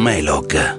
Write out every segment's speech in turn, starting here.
Melog.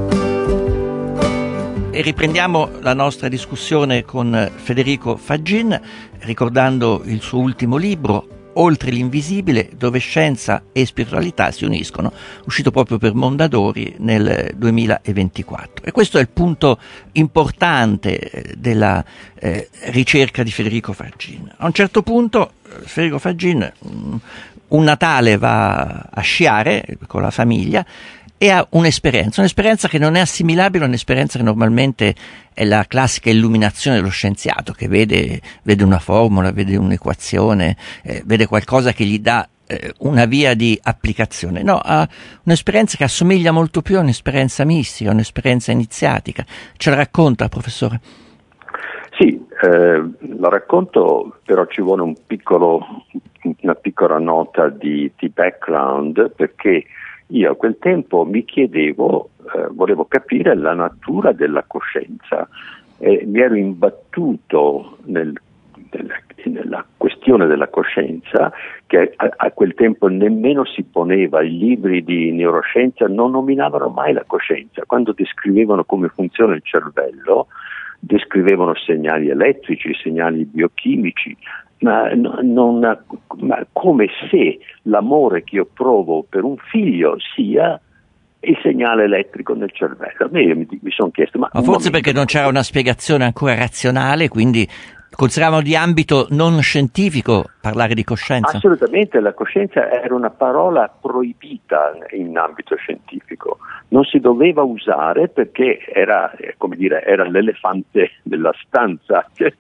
E riprendiamo la nostra discussione con Federico Faggin, ricordando il suo ultimo libro, Oltre l'invisibile, dove scienza e spiritualità si uniscono, uscito proprio per Mondadori nel 2024. E questo è il punto importante della ricerca di Federico Faggin. A un certo punto Federico Faggin un Natale va a sciare con la famiglia e ha un'esperienza che non è assimilabile a un'esperienza che normalmente è la classica illuminazione dello scienziato, che vede una formula, vede un'equazione, vede qualcosa che gli dà una via di applicazione. No, ha un'esperienza che assomiglia molto più a un'esperienza mistica, un'esperienza iniziatica. Ce la racconta, professore? Sì, la racconto, però ci vuole una piccola nota di background, perché io a quel tempo mi chiedevo, volevo capire la natura della coscienza, mi ero imbattuto nella questione della coscienza, che a quel tempo nemmeno si poneva. I libri di neuroscienza non nominavano mai la coscienza. Quando descrivevano come funziona il cervello, descrivevano segnali elettrici, segnali biochimici, ma come se l'amore che io provo per un figlio sia il segnale elettrico nel cervello. Io mi sono chiesto, ma forse perché non c'era una spiegazione ancora razionale, quindi consideravano di ambito non scientifico parlare di coscienza? Assolutamente, la coscienza era una parola proibita in ambito scientifico, non si doveva usare perché era l'elefante della stanza che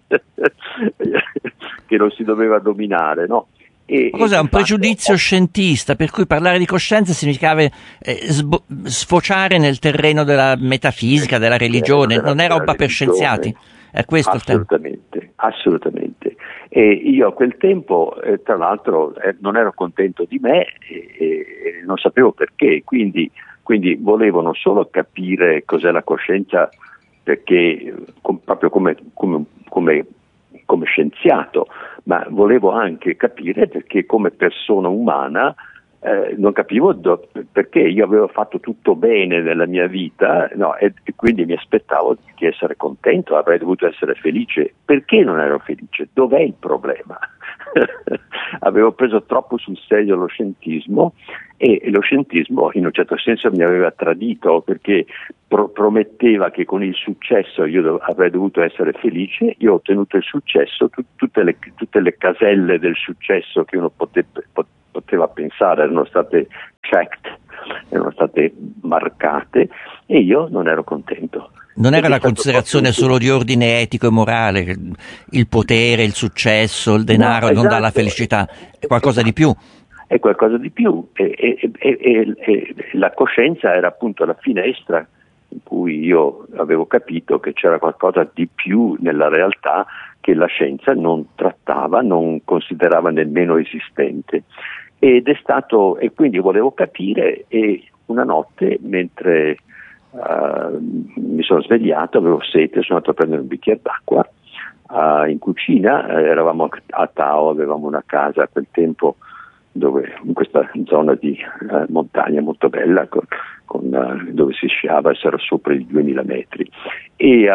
non si doveva dominare, no? Cos'è un pregiudizio scientista, per cui parlare di coscienza significava sfociare nel terreno della metafisica, della religione, non era roba per scienziati? È questo assolutamente. E io a quel tempo, tra l'altro, non ero contento di me e non sapevo perché, quindi volevo non solo capire cos'è la coscienza, perché proprio come scienziato, ma volevo anche capire perché come persona umana non capivo perché io avevo fatto tutto bene nella mia vita, no, e quindi mi aspettavo di essere contento, avrei dovuto essere felice. Perché non ero felice? Dov'è il problema? Avevo preso troppo sul serio lo scientismo e lo scientismo in un certo senso mi aveva tradito, perché prometteva che con il successo io avrei dovuto essere felice. Io ho ottenuto il successo, tutte le caselle del successo che uno poteva pensare erano state checked, erano state marcate, e io non ero contento. Non era la considerazione solo di ordine etico e morale, il potere, il successo, il denaro non dà la felicità, è qualcosa di più. È qualcosa di più e la coscienza era appunto la finestra in cui io avevo capito che c'era qualcosa di più nella realtà che la scienza non trattava, non considerava nemmeno esistente. E quindi volevo capire, e una notte mentre mi sono svegliato, avevo sete, sono andato a prendere un bicchiere d'acqua in cucina, eravamo a Tao, avevamo una casa a quel tempo in questa zona di montagna molto bella dove si sciava, era sopra i 2000 metri e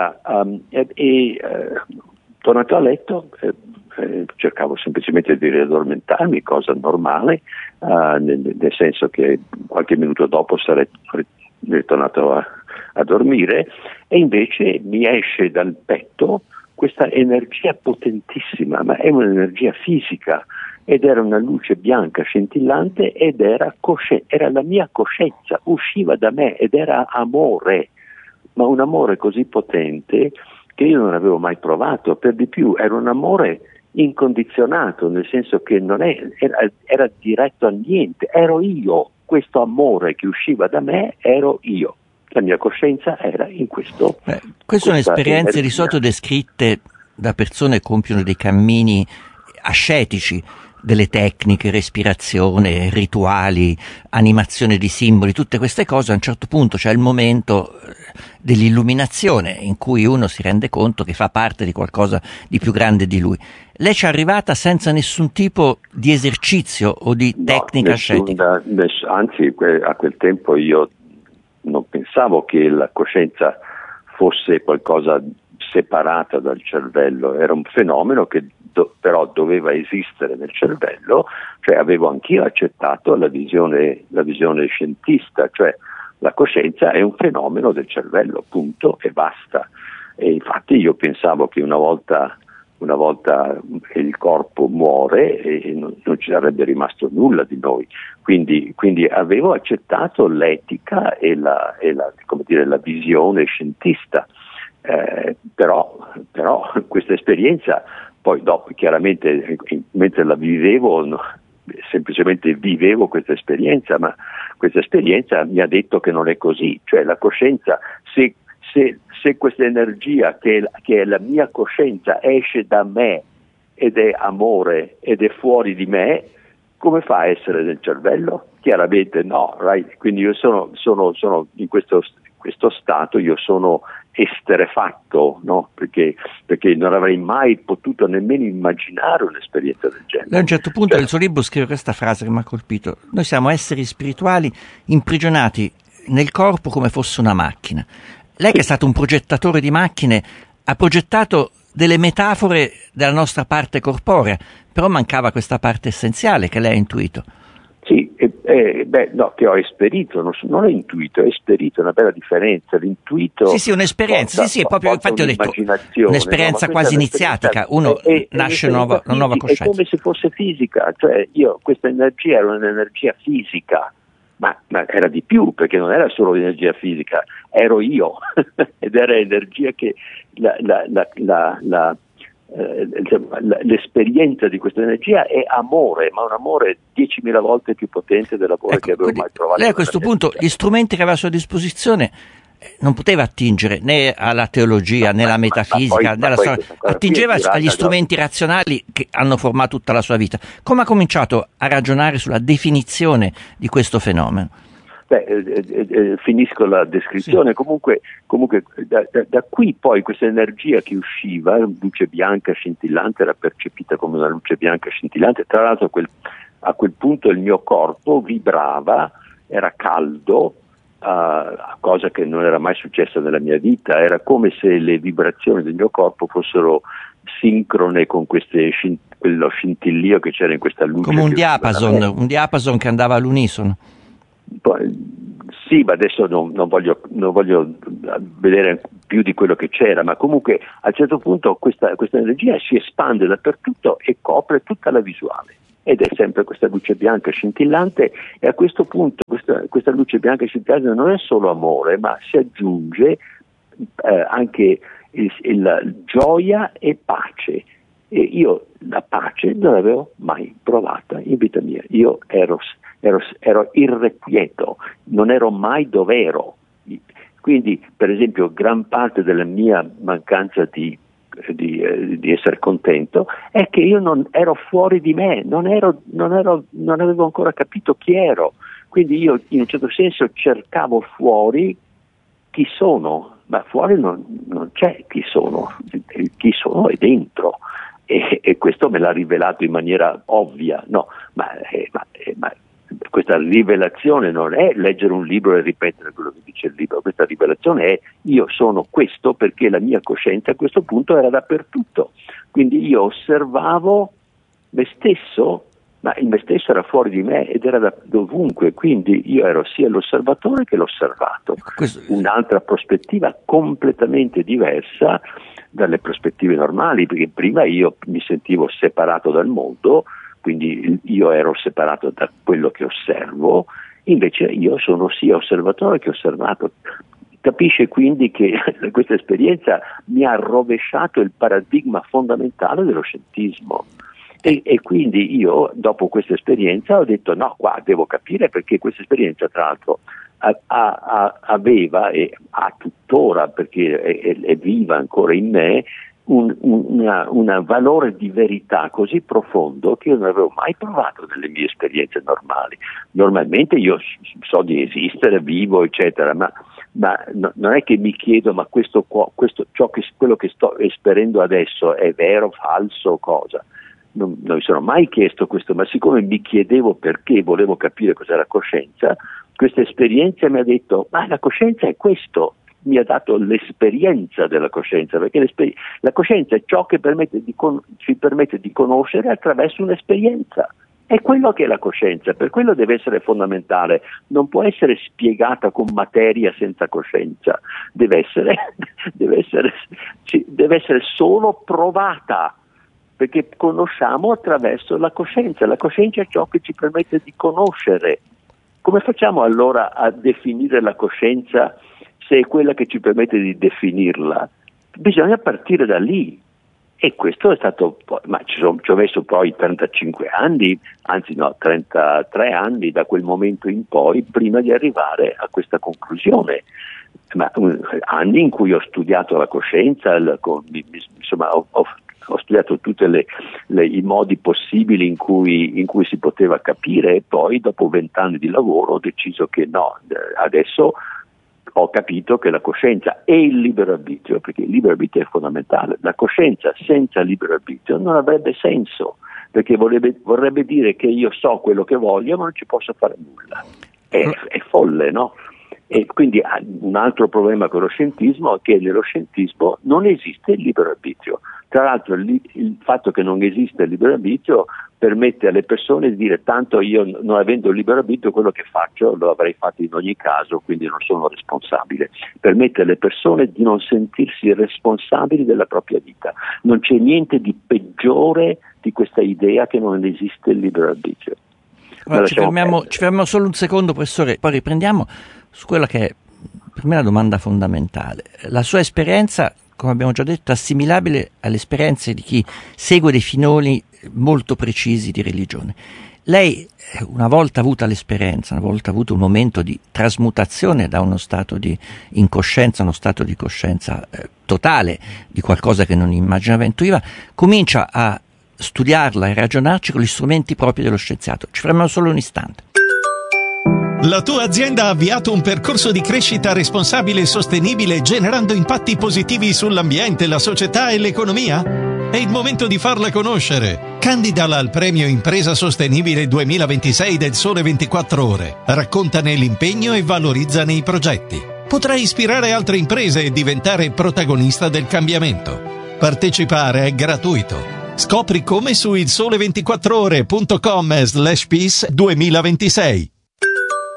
tornato a letto cercavo semplicemente di riaddormentarmi, cosa normale, nel senso che qualche minuto dopo sarei ritornato a dormire, e invece mi esce dal petto questa energia potentissima, ma è un'energia fisica, ed era una luce bianca scintillante, ed era la mia coscienza, usciva da me ed era amore, ma un amore così potente che io non avevo mai provato. Per di più era un amore incondizionato, nel senso che non era diretto a niente, ero io, questo amore che usciva da me ero io, la mia coscienza era in questo. Queste sono esperienze di solito descritte da persone che compiono dei cammini ascetici, delle tecniche, respirazione, rituali, animazione di simboli, tutte queste cose. A un certo punto c'è il momento dell'illuminazione in cui uno si rende conto che fa parte di qualcosa di più grande di lui. Lei ci è arrivata senza nessun tipo di esercizio o di tecnica ascetica? Anzi, a quel tempo io non pensavo che la coscienza fosse qualcosa separata dal cervello, era un fenomeno che però doveva esistere nel cervello, cioè avevo anch'io accettato la visione scientista, cioè la coscienza è un fenomeno del cervello, punto e basta. E infatti io pensavo che una volta che il corpo muore e non ci sarebbe rimasto nulla di noi, quindi avevo accettato l'etica e la visione scientista, però questa esperienza poi dopo chiaramente mentre la vivevo semplicemente vivevo questa esperienza, ma questa esperienza mi ha detto che non è così, cioè la coscienza, se questa energia che è la mia coscienza esce da me ed è amore ed è fuori di me, come fa a essere nel cervello? Chiaramente no, right? Quindi io sono in questo stato, io sono esterefatto, no? Perché non avrei mai potuto nemmeno immaginare un'esperienza del genere. A un certo punto nel suo libro scrive questa frase che mi ha colpito: noi siamo esseri spirituali imprigionati nel corpo come fosse una macchina. Lei che è stato un progettatore di macchine ha progettato delle metafore della nostra parte corporea, però mancava questa parte essenziale che lei ha intuito. Sì, no, che ho esperito, non ho intuito, ho esperito, è una bella differenza. L'intuito sì, un'esperienza, sì, proprio, infatti ho detto un'esperienza, no? Quasi iniziatica, uno nasce una nuova coscienza. È come se fosse fisica, cioè questa energia era un'energia fisica, ma era di più, perché non era solo energia fisica, ero io, ed era energia che l'esperienza di questa energia è amore, ma un amore 10.000 volte più potente dell'amore che avevo mai provato. Lei a questo punto gli strumenti che aveva a sua disposizione non poteva attingere né alla teologia né alla metafisica, né alla storia, attingeva agli strumenti razionali che hanno formato tutta la sua vita. Come ha cominciato a ragionare sulla definizione di questo fenomeno? Finisco la descrizione. Sì. Comunque da qui poi questa energia che usciva, luce bianca scintillante, era percepita come una luce bianca scintillante. Tra l'altro a quel punto il mio corpo vibrava, era caldo, cosa che non era mai successa nella mia vita. Era come se le vibrazioni del mio corpo fossero sincrone con quello scintillio che c'era in questa luce. Come un diapason che andava all'unisono. Sì, ma adesso non voglio vedere più di quello che c'era, ma comunque a un certo punto questa energia si espande dappertutto e copre tutta la visuale, ed è sempre questa luce bianca scintillante, e a questo punto questa luce bianca scintillante non è solo amore, ma si aggiunge anche il gioia e pace. E io la pace non l'avevo mai provata in vita mia. Io ero irrequieto, non ero mai dov'ero. Quindi, per esempio, gran parte della mia mancanza di essere contento è che io non ero fuori di me, non avevo ancora capito chi ero. Quindi io in un certo senso cercavo fuori chi sono, ma fuori non c'è chi sono è dentro. E questo me l'ha rivelato in maniera ovvia, no? Ma questa rivelazione non è leggere un libro e ripetere quello che dice il libro, questa rivelazione è: io sono questo perché la mia coscienza a questo punto era dappertutto, quindi io osservavo me stesso, ma il me stesso era fuori di me ed era dovunque, quindi io ero sia l'osservatore che l'osservato. Un'altra prospettiva completamente diversa dalle prospettive normali, perché prima io mi sentivo separato dal mondo, quindi io ero separato da quello che osservo, invece io sono sia osservatore che osservato. Capisce quindi che questa esperienza mi ha rovesciato il paradigma fondamentale dello scientismo. E quindi io, dopo questa esperienza, ho detto: no, qua devo capire, perché questa esperienza, tra l'altro, aveva e ha tuttora, perché è viva ancora in me, un valore di verità così profondo che io non avevo mai provato nelle mie esperienze normali. Normalmente io so di esistere, vivo, eccetera, ma non è che mi chiedo: ma quello che sto esperendo adesso è vero, falso, cosa? Non mi sono mai chiesto questo, ma siccome mi chiedevo perché volevo capire cos'era coscienza, questa esperienza mi ha detto, ma la coscienza è questo, mi ha dato l'esperienza della coscienza, perché la coscienza è ciò che ci permette di conoscere attraverso un'esperienza. È quello che è la coscienza, per quello deve essere fondamentale, non può essere spiegata con materia senza coscienza, deve essere solo provata, perché conosciamo attraverso la coscienza è ciò che ci permette di conoscere. Come facciamo allora a definire la coscienza se è quella che ci permette di definirla? Bisogna partire da lì. E questo è stato, ma ci ho messo poi 35 anni, anzi no, 33 anni da quel momento in poi, prima di arrivare a questa conclusione. Ma anni in cui ho studiato la coscienza, insomma ho studiato tutti i modi possibili in cui si poteva capire, e poi dopo 20 anni di lavoro ho deciso che no, adesso ho capito che la coscienza e il libero arbitrio, perché il libero arbitrio è fondamentale, la coscienza senza libero arbitrio non avrebbe senso, perché vorrebbe dire che io so quello che voglio ma non ci posso fare nulla. È folle, no? E quindi un altro problema con lo scientismo è che nello scientismo non esiste il libero arbitrio. Tra l'altro il fatto che non esiste il libero arbitrio permette alle persone di dire tanto io non avendo il libero arbitrio quello che faccio lo avrei fatto in ogni caso, quindi non sono responsabile. Permette alle persone di non sentirsi responsabili della propria vita. Non c'è niente di peggiore di questa idea che non esiste il libero arbitrio. Allora, ci fermiamo solo un secondo, professore, poi riprendiamo su quella che è per me la domanda fondamentale. La sua esperienza, come abbiamo già detto, è assimilabile alle esperienze di chi segue dei filoni molto precisi di religione. Lei, una volta avuta l'esperienza, una volta avuto un momento di trasmutazione da uno stato di incoscienza a uno stato di coscienza totale, di qualcosa che non immaginava e intuiva, comincia a studiarla e ragionarci con gli strumenti propri dello scienziato. Ci fermiamo solo un istante. La tua azienda ha avviato un percorso di crescita responsabile e sostenibile generando impatti positivi sull'ambiente, la società e l'economia? È il momento di farla conoscere. Candidala al premio Impresa Sostenibile 2026 del Sole 24 Ore. Raccontane l'impegno e valorizzane i progetti. Potrai ispirare altre imprese e diventare protagonista del cambiamento. Partecipare è gratuito. Scopri come su ilsole24ore.com/peace 2026.